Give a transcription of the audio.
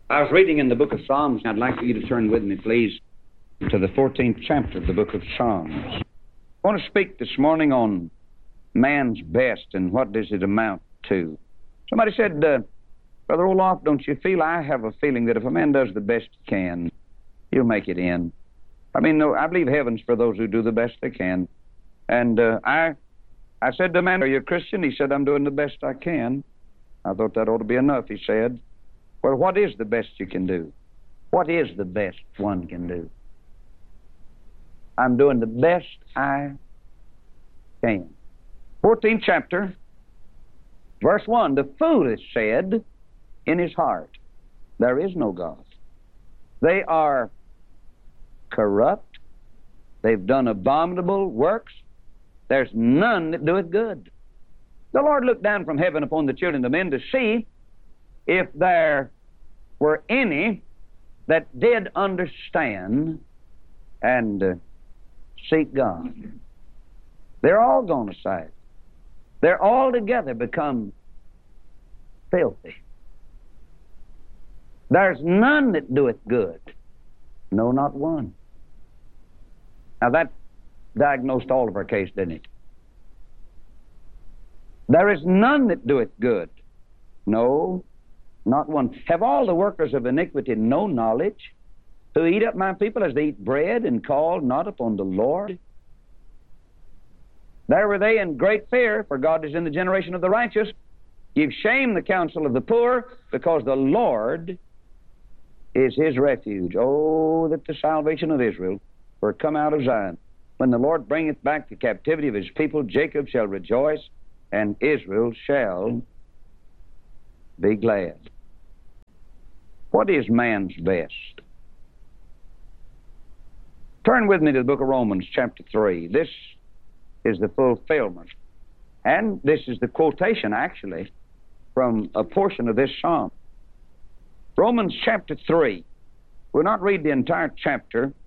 I was reading in the book of Psalms, and I'd like for you to turn with me, please, to the 14th chapter of the book of Psalms. I want to speak this morning on man's best and what does it amount to. Somebody said, Brother Olaf, don't you feel? I have a feeling that if a man does the best he can, he'll make it in. I mean, no, I believe heaven's for those who do the best they can. And I said to the man, are you a Christian? He said, I'm doing the best I can. I thought that ought to be enough, he said. Well, what is the best you can do? What is the best one can do? I'm doing the best I can. 14th chapter, verse 1, the fool has said in his heart, there is no God. They are corrupt. They've done abominable works. There's none that doeth good. The Lord looked down from heaven upon the children of men to see if there were any that did understand and seek God. They're all gone aside. They're all together become filthy. There's none that doeth good. No, not one. Now that diagnosed all of our case, didn't it? There is none that doeth good. No, not one. Have all the workers of iniquity no knowledge? Who eat up my people as they eat bread and call not upon the Lord? There were they in great fear, for God is in the generation of the righteous. You've shamed the counsel of the poor, because the Lord is his refuge. Oh, that the salvation of Israel were come out of Zion. When the Lord bringeth back the captivity of his people, Jacob shall rejoice, and Israel shall be glad. What is man's best? Turn with me to the book of Romans, chapter 3. This is the fulfillment. And this is the quotation, actually, from a portion of this psalm. Romans chapter 3. We'll not read the entire chapter,